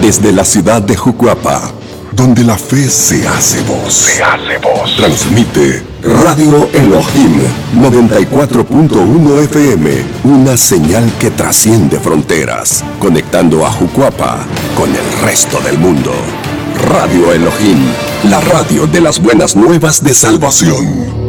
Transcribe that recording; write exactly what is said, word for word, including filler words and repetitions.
Desde la ciudad de Jucuapa, donde la fe se hace voz. Se hace voz. Transmite Radio Elohim noventa y cuatro punto uno F M, una señal que trasciende fronteras, conectando a Jucuapa con el resto del mundo. Radio Elohim, la radio de las buenas nuevas de salvación.